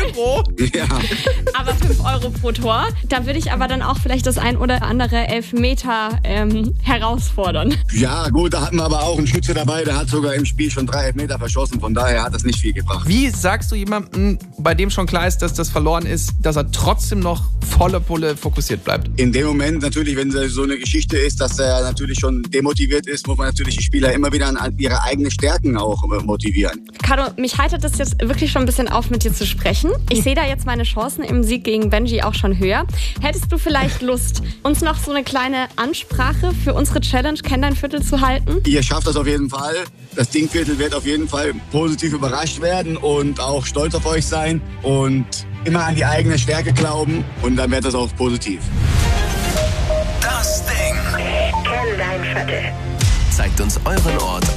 Euro? Ja. Aber 5 Euro pro Tor. Da würde ich aber dann auch vielleicht das ein oder andere Elfmeter herausfordern. Ja, gut, da hatten wir aber auch einen Schütze dabei, der hat sogar im Spiel schon 3 Elfmeter verschossen. Von daher hat das nicht viel gebracht. Wie sagst du jemandem, bei dem schon klar ist, dass das verloren ist, dass er trotzdem noch volle Pulle fokussiert bleibt? In dem Moment natürlich, wenn so eine Geschichte ist, dass er natürlich schon demotiviert ist, muss man natürlich die Spieler immer wieder an ihre eigenen Stärken auch motivieren. Caro, mich heitert es jetzt wirklich schon ein bisschen auf, mit dir zu sprechen. Ich sehe da jetzt meine Chancen im Sieg gegen Benji auch schon höher. Hättest du vielleicht Lust, uns noch so eine kleine Ansprache für unsere Challenge Kenn dein Viertel zu halten? Ihr schafft das auf jeden Fall. Das Dingviertel wird auf jeden Fall positiv überrascht werden und auch stolz auf euch sein und immer an die eigene Stärke glauben und dann wird das auch positiv. Das Ding. Kenn dein Viertel. Zeigt uns euren Ort